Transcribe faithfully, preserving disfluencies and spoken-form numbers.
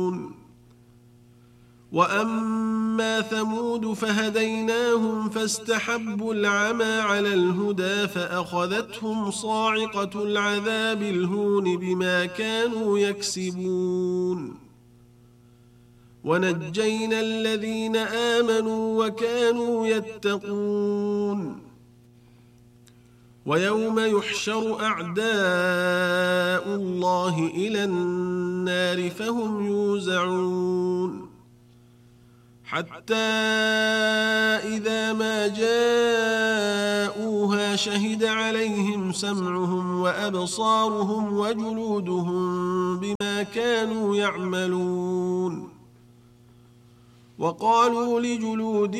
وأما ثمود فهديناهم فاستحبوا العمى على الهدى فأخذتهم صاعقة العذاب الهون بما كانوا يكسبون ونجينا الذين آمنوا وكانوا يتقون ويوم يحشر أعداء الله إلى النار فهم يوزعون حتى إذا ما جاءوها شهد عليهم سمعهم وأبصارهم وجلودهم بما كانوا يعملون وقالوا لجلودهم